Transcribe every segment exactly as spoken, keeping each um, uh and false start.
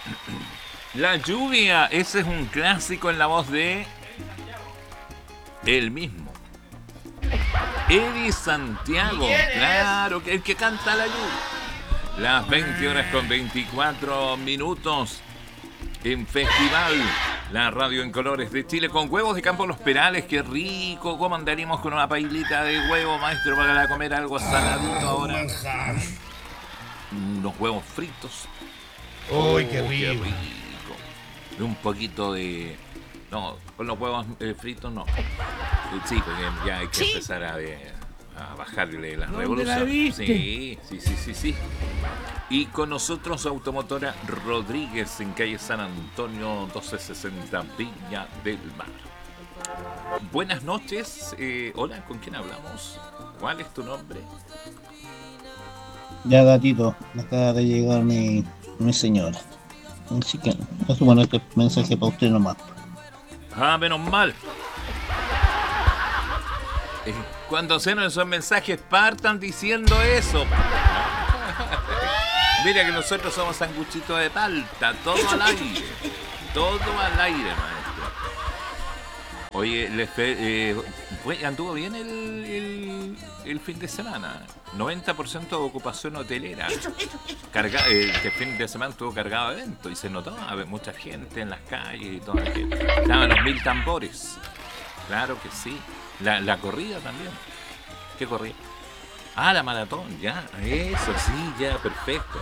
La lluvia, ese es un clásico en la voz de él mismo. Eddie Santiago, claro, que el que canta la lluvia. Las veinte horas con veinticuatro minutos en Festival, la radio en colores de Chile, con huevos de campo Los Perales. Qué rico. ¿Cómo andaríamos con una pailita de huevo, maestro, para comer algo saladito ahora? Unos huevos fritos. Uy, oh, qué rico. Qué rico. Un poquito de... No, con los huevos eh, fritos no. Sí, porque ya hay que ¿Sí? empezar a, de, a bajarle las revoluciones. Sí, sí, sí, sí, sí. Y con nosotros Automotora Rodríguez en calle San Antonio doce sesenta Viña del Mar. Buenas noches. Eh, hola, ¿con quién hablamos? ¿Cuál es tu nombre? Ya, gatito, acaba de llegar mi, mi señora. Así que, eso, bueno, este mensaje para usted nomás. Ah, menos mal. Eh, cuando sean esos mensajes, partan diciendo eso. Mira que nosotros somos sanguchitos de palta, todo al aire. Todo al aire, maestro. Oye, les eh, anduvo bien el, el, el fin de semana. noventa por ciento de ocupación hotelera. Carga, eh, este fin de semana estuvo cargado de eventos y se notaba mucha gente en las calles y todo. Estaban los mil tambores. Claro que sí. La, la corrida también. ¿Qué corrida? Ah, la maratón, ya. Eso sí, ya, perfecto.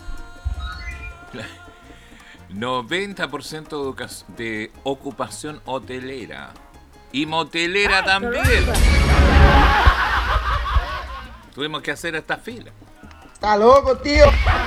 noventa por ciento de ocupación hotelera. Y motelera también. Tuvimos que hacer esta fila. ¡Está loco, tío!